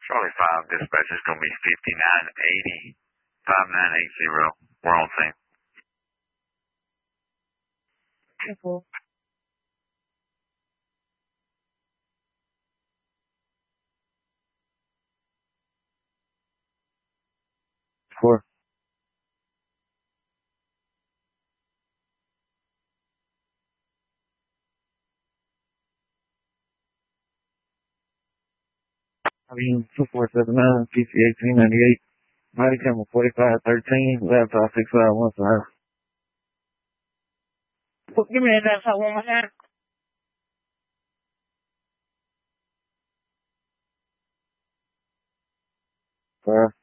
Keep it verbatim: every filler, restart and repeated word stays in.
Charlie five, dispatch is going to be fifty-nine eighty, five nine eight zero. We're on scene. Careful. Four. I mean, two four seven nine, P C eighteen ninety-eight, body camera forty-five thirteen, laptop six five one five. Well, give me that laptop one more time. Five.